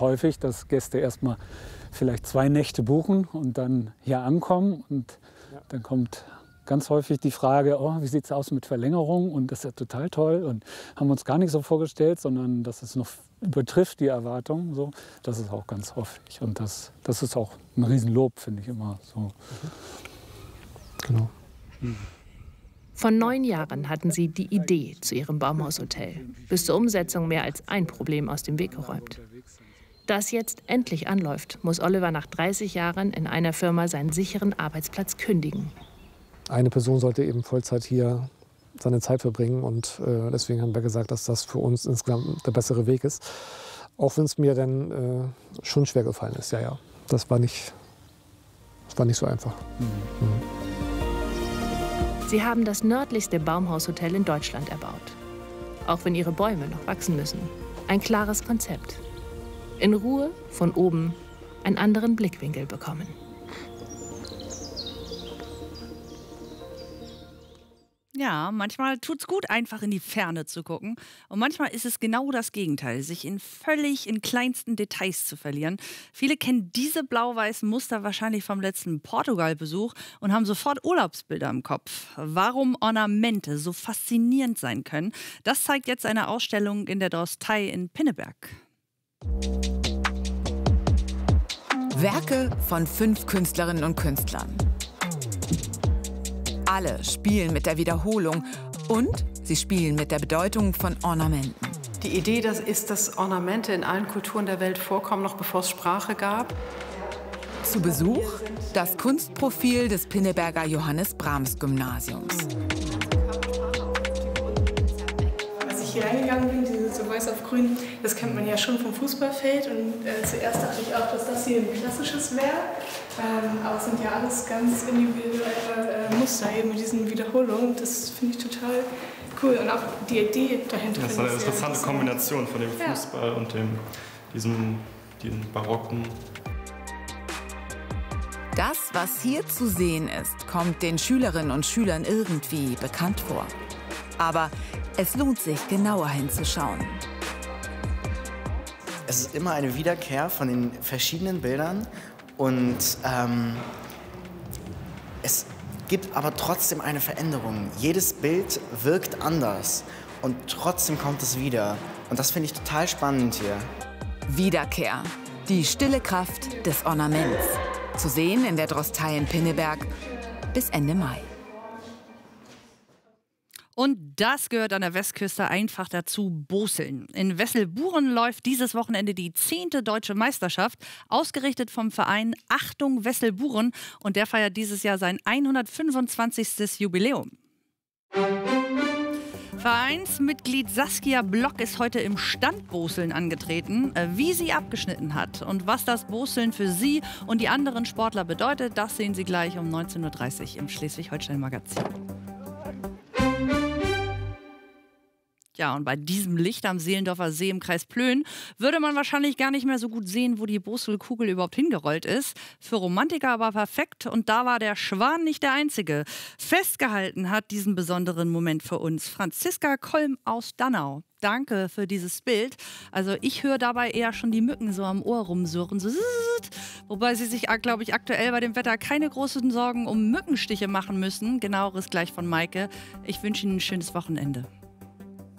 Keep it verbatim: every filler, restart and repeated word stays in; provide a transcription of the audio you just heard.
häufig, dass Gäste erstmal vielleicht zwei Nächte buchen und dann hier ankommen. Und dann kommt ganz häufig die Frage, oh, wie sieht es aus mit Verlängerung? Und das ist ja total toll. Und haben wir uns gar nicht so vorgestellt, sondern dass es noch übertrifft die Erwartungen. So. Das ist auch ganz häufig. Und das, das ist auch ein Riesenlob, finde ich immer so. Genau. Mhm. Vor neun Jahren hatten sie die Idee zu ihrem Baumhaushotel. Bis zur Umsetzung mehr als ein Problem aus dem Weg geräumt. Da es jetzt endlich anläuft, muss Oliver nach dreißig Jahren in einer Firma seinen sicheren Arbeitsplatz kündigen. Eine Person sollte eben Vollzeit hier seine Zeit verbringen. Und äh, deswegen haben wir gesagt, dass das für uns insgesamt der bessere Weg ist. Auch wenn es mir dann äh, schon schwer gefallen ist. Ja, ja. Das war nicht, das war nicht so einfach. Mhm. Mhm. Sie haben das nördlichste Baumhaushotel in Deutschland erbaut. Auch wenn ihre Bäume noch wachsen müssen. Ein klares Konzept. In Ruhe von oben einen anderen Blickwinkel bekommen. Ja, manchmal tut's gut, einfach in die Ferne zu gucken. Und manchmal ist es genau das Gegenteil, sich in völlig in kleinsten Details zu verlieren. Viele kennen diese blau-weißen Muster wahrscheinlich vom letzten Portugal-Besuch und haben sofort Urlaubsbilder im Kopf. Warum Ornamente so faszinierend sein können, das zeigt jetzt eine Ausstellung in der Drostei in Pinneberg. Werke von fünf Künstlerinnen und Künstlern. Alle spielen mit der Wiederholung und sie spielen mit der Bedeutung von Ornamenten. Die Idee das ist, dass Ornamente in allen Kulturen der Welt vorkommen, noch bevor es Sprache gab. Zu Besuch das Kunstprofil des Pinneberger Johannes Brahms Gymnasiums. Als ich hier reingegangen bin, diese so weiß auf grün, das kennt man ja schon vom Fußballfeld. Und äh, zuerst dachte ich auch, dass das hier ein klassisches wäre. Ähm, aber es sind ja alles ganz individuelle äh, Muster eben mit diesen Wiederholungen. Das finde ich total cool. Und auch die Idee dahinter. Das ist eine interessante Kombination von dem Fußball ja. und dem, diesem, diesem barocken. Das, was hier zu sehen ist, kommt den Schülerinnen und Schülern irgendwie bekannt vor. Aber es lohnt sich, genauer hinzuschauen. Es ist immer eine Wiederkehr von den verschiedenen Bildern. Und ähm, es gibt aber trotzdem eine Veränderung. Jedes Bild wirkt anders und trotzdem kommt es wieder. Und das finde ich total spannend hier. Wiederkehr. Die stille Kraft des Ornaments. Zu sehen in der Drostei in Pinneberg bis Ende Mai. Und das gehört an der Westküste einfach dazu, Boseln. In Wesselburen läuft dieses Wochenende die zehnte deutsche Meisterschaft, ausgerichtet vom Verein Achtung Wesselburen. Und der feiert dieses Jahr sein hundertfünfundzwanzigstes Jubiläum. Vereinsmitglied Saskia Block ist heute im Standboseln angetreten. Wie sie abgeschnitten hat und was das Boseln für sie und die anderen Sportler bedeutet, das sehen Sie gleich um neunzehn Uhr dreißig im Schleswig-Holstein-Magazin. Ja, und bei diesem Licht am Seelendorfer See im Kreis Plön würde man wahrscheinlich gar nicht mehr so gut sehen, wo die Boselkugel überhaupt hingerollt ist. Für Romantiker aber perfekt. Und da war der Schwan nicht der Einzige. Festgehalten hat diesen besonderen Moment für uns Franziska Kolm aus Dannau. Danke für dieses Bild. Also ich höre dabei eher schon die Mücken so am Ohr rumsurren. So, wobei sie sich, glaube ich, aktuell bei dem Wetter keine großen Sorgen um Mückenstiche machen müssen. Genaueres gleich von Maike. Ich wünsche Ihnen ein schönes Wochenende.